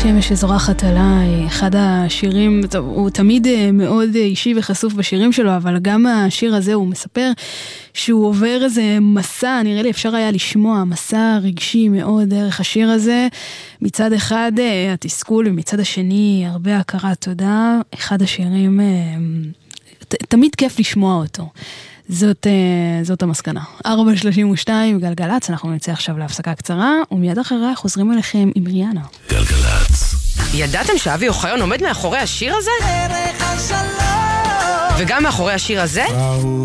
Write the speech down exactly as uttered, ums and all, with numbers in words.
שמש שזורחת עליי, אחד השירים, טוב, הוא תמיד מאוד אישי וחשוף בשירים שלו, אבל גם השיר הזה הוא מספר שהוא עובר איזה מסע, נראה לי אפשר היה לשמוע, מסע רגשי מאוד דרך השיר הזה, מצד אחד התסכול ומצד השני הרבה הכרת תודה, אחד השירים, ת, תמיד כיף לשמוע אותו. זאת, זאת המסקנה. ארבע שלושים ושתיים גלגלץ, אנחנו נצא עכשיו להפסקה קצרה, ומיד אחריה חוזרים אליכם עם ריאנה. גלגלץ. ידעתם שאבי אוחיון עומד מאחורי השיר הזה? וגם מאחורי השיר הזה?